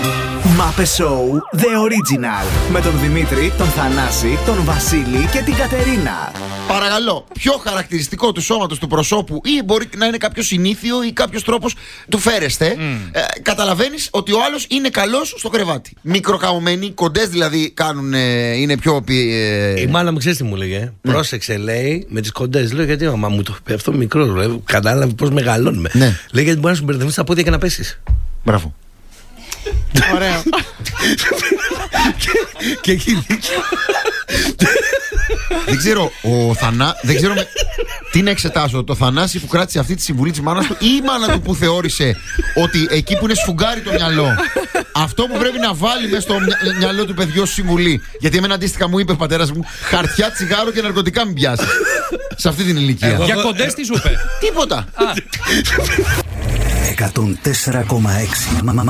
Μάπε Show The Original. Με τον Δημήτρη, τον Θανάση, τον Βασίλη και την Κατερίνα. Παρακαλώ, πιο χαρακτηριστικό του σώματος, του προσώπου, ή μπορεί να είναι κάποιο συνήθιο ή κάποιος τρόπος του φέρεστε, καταλαβαίνεις ότι ο άλλος είναι καλός στο κρεβάτι. Μικροκαμωμένοι, κοντές δηλαδή κάνουν, είναι πιο. Η μάνα μου ξέρεις τι μου λέγε. Πρόσεξε, λέει, με τις κοντές. Λέω γιατί μα μου το πέφτω μικρό. Κατάλαβε πώς μεγαλώνουμε. Ναι. Λέει γιατί μπορεί να σου μπερδευτείς τα πόδια και να πέσεις. Μπράβο. Ωραίο. Και εκεί Δεν ξέρω, δεν ξέρω τι να εξετάσω. Το Θανάση που κράτησε αυτή τη συμβουλή της μάνας του, ή η μάνα του που θεώρησε ότι εκεί που είναι σφουγγάρι το μυαλό, αυτό που πρέπει να βάλει μέσα στο μυαλό του παιδιού ως συμβουλή. Γιατί εμένα αντίστοιχα μου είπε ο πατέρας μου, χαρτιά, τσιγάρο και ναρκωτικά μην πιάσεις. Σε αυτή την ηλικία. Για κοντές τι σου είπε? Τίποτα. 104,6